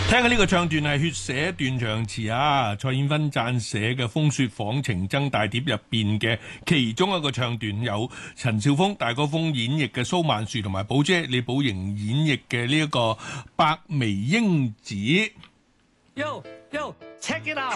聽嘅呢個唱段係血寫斷腸詞啊，蔡燕芬撰寫嘅《風雪訪情僧大碟》入邊嘅其中一個唱段，有陳兆峰、大哥風演繹嘅蘇曼殊，同埋寶姐李寶瑩演繹嘅呢一個白眉鷹子。 Yo, check it out！